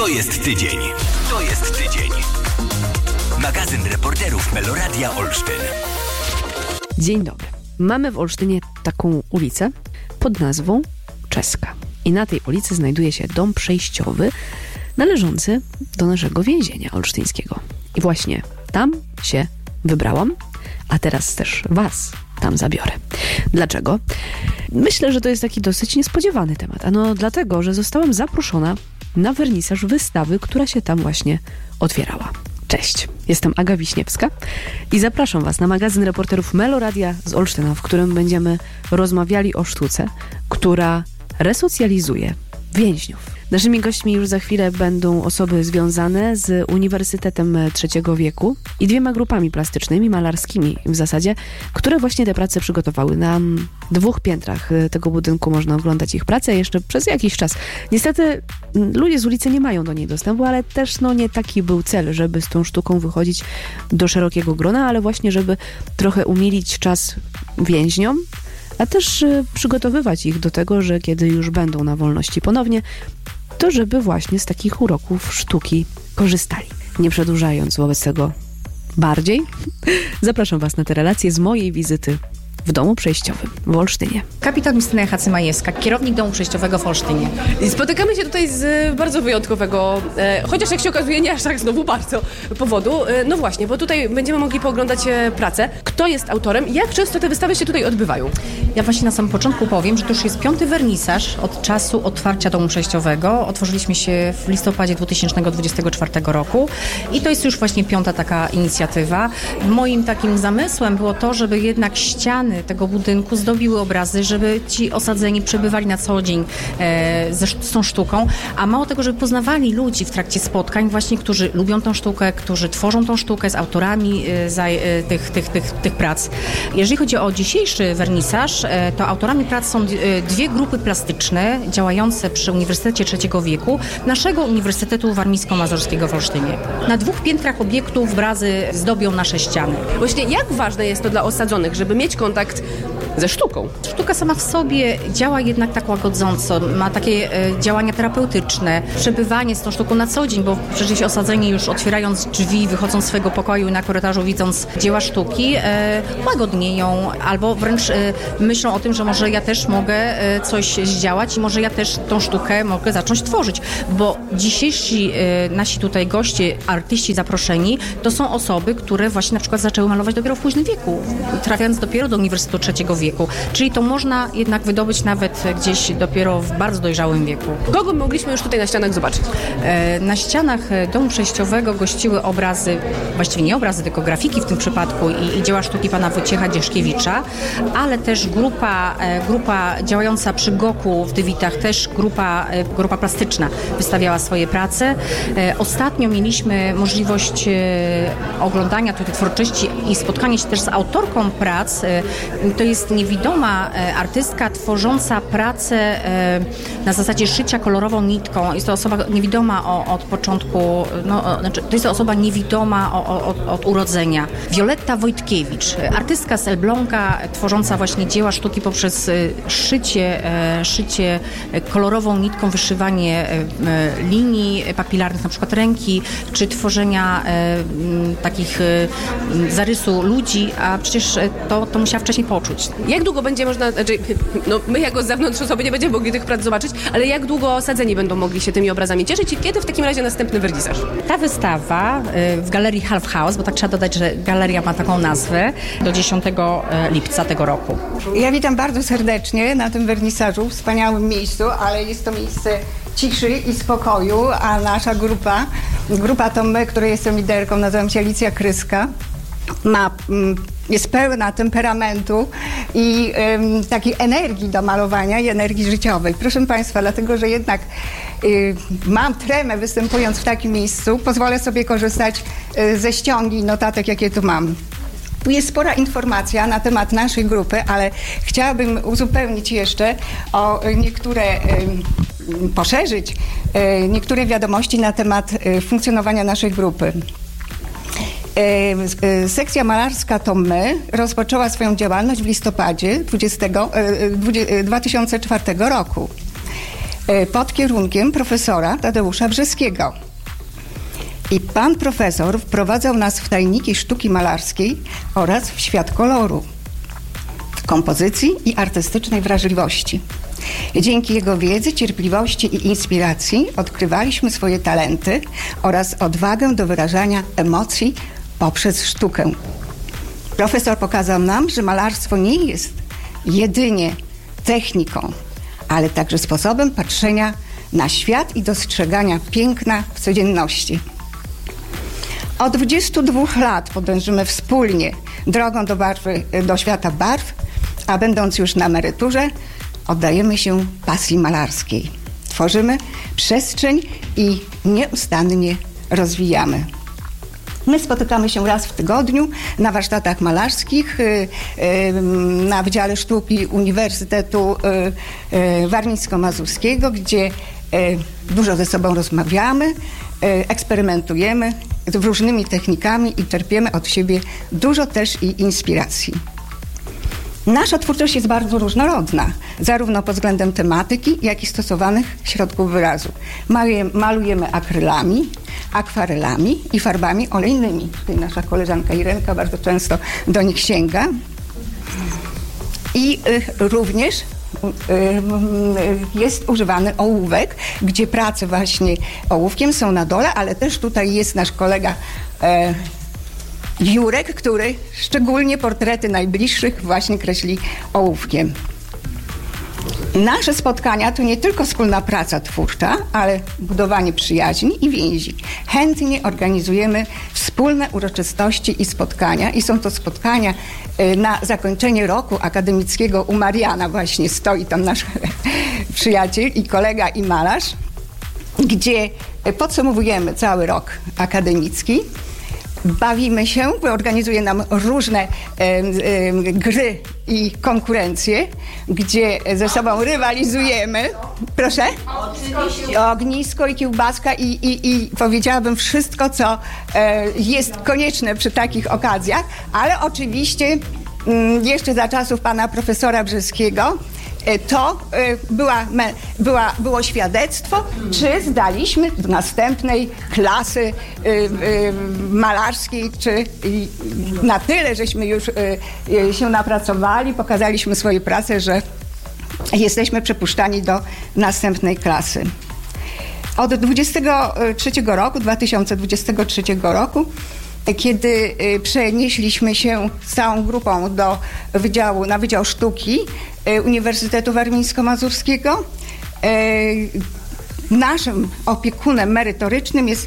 To jest tydzień. To jest tydzień. Magazyn reporterów Meloradia Olsztyn. Dzień dobry. Mamy w Olsztynie taką ulicę pod nazwą Czeska. I na tej ulicy znajduje się dom przejściowy należący do naszego więzienia olsztyńskiego. I właśnie tam się wybrałam, a teraz też was tam zabiorę. Dlaczego? Myślę, że to jest taki dosyć niespodziewany temat. Ano dlatego, że zostałam zaproszona na wernisaż wystawy, która się tam właśnie otwierała. Cześć, jestem Aga Wiśniewska i zapraszam was na magazyn reporterów Meloradia z Olsztyna, w którym będziemy rozmawiali o sztuce, która resocjalizuje więźniów. Naszymi gośćmi już za chwilę będą osoby związane z Uniwersytetem Trzeciego Wieku i 2 grupami plastycznymi, malarskimi w zasadzie, które właśnie te prace przygotowały. Na 2 piętrach tego budynku można oglądać ich pracę jeszcze przez jakiś czas. Niestety ludzie z ulicy nie mają do niej dostępu, ale też nie taki był cel, żeby z tą sztuką wychodzić do szerokiego grona, ale właśnie żeby trochę umilić czas więźniom, a też przygotowywać ich do tego, że kiedy już będą na wolności ponownie, to żeby właśnie z takich uroków sztuki korzystali. Nie przedłużając wobec tego bardziej, zapraszam was na te relacje z mojej wizyty w domu przejściowym w Olsztynie. Kapitan Justyna Chacymajewska, kierownik domu przejściowego w Olsztynie. I spotykamy się tutaj z bardzo wyjątkowego, chociaż jak się okazuje nie aż tak znowu bardzo powodu. No właśnie, bo tutaj będziemy mogli pooglądać pracę. Kto jest autorem i jak często te wystawy się tutaj odbywają? Ja właśnie na samym początku powiem, że to już jest 5. wernisaż od czasu otwarcia domu przejściowego. Otworzyliśmy się w listopadzie 2024 roku i to jest już właśnie 5. taka inicjatywa. Moim takim zamysłem było to, żeby jednak ściany tego budynku zdobiły obrazy, żeby ci osadzeni przebywali na co dzień z tą sztuką, a mało tego, żeby poznawali ludzi w trakcie spotkań właśnie, którzy lubią tą sztukę, którzy tworzą tą sztukę z autorami tych prac. Jeżeli chodzi o dzisiejszy wernisaż, to autorami prac są 2 grupy plastyczne działające przy Uniwersytecie Trzeciego Wieku naszego Uniwersytetu Warmińsko-Mazurskiego w Olsztynie. Na 2 piętrach obiektu obrazy zdobią nasze ściany. Właśnie jak ważne jest to dla osadzonych, żeby mieć kontakt ze sztuką? Sztuka sama w sobie działa jednak tak łagodząco, ma takie działania terapeutyczne, przebywanie z tą sztuką na co dzień, bo przecież osadzeni już otwierając drzwi, wychodząc z swojego pokoju i na korytarzu widząc dzieła sztuki, łagodnieją albo wręcz myślą o tym, że może ja też mogę coś zdziałać i może ja też tą sztukę mogę zacząć tworzyć, bo dzisiejsi nasi tutaj goście, artyści zaproszeni, to są osoby, które właśnie na przykład zaczęły malować dopiero w późnym wieku, trafiając dopiero do Uniwersytetu Trzeciego Wieku. Czyli to można jednak wydobyć nawet gdzieś dopiero w bardzo dojrzałym wieku. Kogo mogliśmy już tutaj na ścianach zobaczyć? Na ścianach domu przejściowego gościły obrazy, właściwie nie obrazy, tylko grafiki w tym przypadku i dzieła sztuki pana Wojciecha Dzieszkiewicza, ale też grupa działająca przy GOK-u w Dywitach, też grupa plastyczna wystawiała swoje prace. Ostatnio mieliśmy możliwość oglądania tutaj twórczości i spotkania się też z autorką prac. To jest niewidoma artystka tworząca pracę na zasadzie szycia kolorową nitką. Jest to osoba niewidoma od początku, to jest to osoba niewidoma od urodzenia. Wioletta Wojtkiewicz, artystka z Elbląga, tworząca właśnie dzieła sztuki poprzez szycie kolorową nitką, wyszywanie linii papilarnych, na przykład ręki, czy tworzenia takich zarysu ludzi, a przecież to musiała wcześniej poczuć. Jak długo będzie można, my jako z zewnątrz osoby nie będziemy mogli tych prac zobaczyć, ale jak długo osadzeni będą mogli się tymi obrazami cieszyć i kiedy w takim razie następny wernisaż? Ta wystawa w Galerii Half House, bo tak trzeba dodać, że galeria ma taką nazwę, do 10 lipca tego roku. Ja witam bardzo serdecznie na tym wernisażu, wspaniałym miejscu, ale jest to miejsce ciszy i spokoju, a nasza grupa to my, której jestem liderką, nazywam się Alicja Kryska, jest pełna temperamentu i takiej energii do malowania i energii życiowej. Proszę Państwa, dlatego, że jednak mam tremę występując w takim miejscu, pozwolę sobie korzystać ze ściągi i notatek, jakie tu mam. Tu jest spora informacja na temat naszej grupy, ale chciałabym uzupełnić jeszcze o niektóre, poszerzyć niektóre wiadomości na temat funkcjonowania naszej grupy. Sekcja malarska To My rozpoczęła swoją działalność w listopadzie 2004 roku. pod kierunkiem profesora Tadeusza Brzeskiego. I pan profesor wprowadzał nas w tajniki sztuki malarskiej oraz w świat koloru, kompozycji i artystycznej wrażliwości. Dzięki jego wiedzy, cierpliwości i inspiracji odkrywaliśmy swoje talenty oraz odwagę do wyrażania emocji poprzez sztukę. Profesor pokazał nam, że malarstwo nie jest jedynie techniką, ale także sposobem patrzenia na świat i dostrzegania piękna w codzienności. Od 22 lat podążymy wspólnie drogą do świata barw, a będąc już na emeryturze, oddajemy się pasji malarskiej. Tworzymy przestrzeń i nieustannie rozwijamy. My spotykamy się raz w tygodniu na warsztatach malarskich na Wydziale Sztuki Uniwersytetu Warmińsko-Mazurskiego, gdzie dużo ze sobą rozmawiamy, eksperymentujemy z różnymi technikami i czerpiemy od siebie dużo też i inspiracji. Nasza twórczość jest bardzo różnorodna, zarówno pod względem tematyki, jak i stosowanych środków wyrazu. Malujemy akrylami, akwarelami i farbami olejnymi. Tutaj nasza koleżanka Irenka bardzo często do nich sięga. I również jest używany ołówek, gdzie prace właśnie ołówkiem są na dole, ale też tutaj jest nasz kolega Jurek, który szczególnie portrety najbliższych właśnie kreśli ołówkiem. Nasze spotkania to nie tylko wspólna praca twórcza, ale budowanie przyjaźni i więzi. Chętnie organizujemy wspólne uroczystości i spotkania i są to spotkania na zakończenie roku akademickiego u Mariana. Właśnie stoi tam nasz przyjaciel i kolega i malarz, gdzie podsumowujemy cały rok akademicki. Bawimy się, organizuje nam różne gry i konkurencje, gdzie ze sobą rywalizujemy. Proszę? Ognisko i kiełbaska i powiedziałabym wszystko, co jest konieczne przy takich okazjach, ale oczywiście jeszcze za czasów pana profesora Brzeskiego to było świadectwo, czy zdaliśmy do następnej klasy malarskiej, czy na tyle, żeśmy już się napracowali, pokazaliśmy swoje prace, że jesteśmy przepuszczani do następnej klasy. Od 2023 roku, kiedy przenieśliśmy się z całą grupą na Wydział Sztuki Uniwersytetu Warmińsko-Mazurskiego, naszym opiekunem merytorycznym jest